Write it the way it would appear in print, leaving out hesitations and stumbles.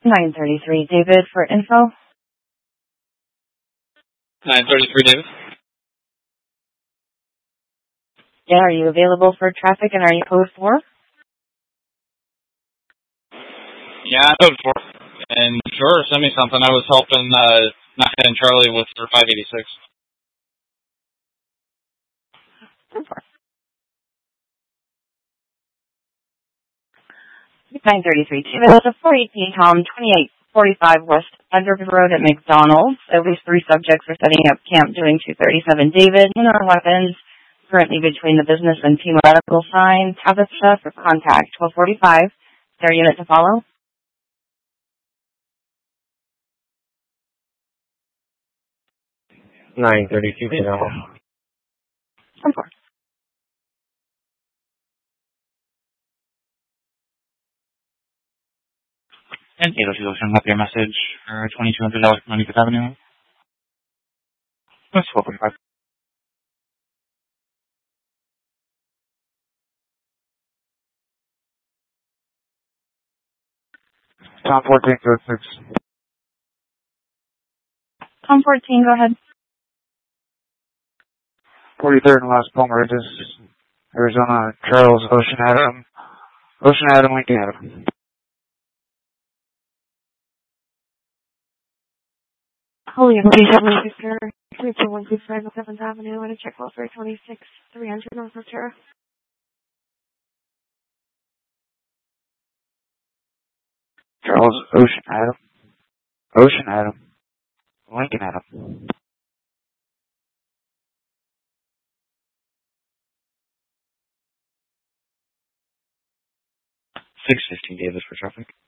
933 David for info. 933 David. Yeah, are you available for traffic and are you code 4? Yeah, code 4. And sure, send me something. I was helping Naka and Charlie with their 586. 933 David. It's a 418 Tom, 2845 West Underwood Road at McDonald's. At least 3 subjects are setting up camp doing 237 David. And our weapons currently between the business and Team Medical sign. Tabitha for contact 1245. Is there a unit to follow? $932 David. Of course. And 802 left your message for $2,200 from Fifth Avenue. That's 1245. Tom 14, code 6. Tom 14, go ahead. 43rd and Las Palmeritas, Arizona, Charles, Ocean Adam, Lincoln Adam. Holy Register, 32125 7th Avenue, and a check call for 26-300 North Terra. Charles, Ocean Adam, Lincoln Adam. 615 Davis for traffic.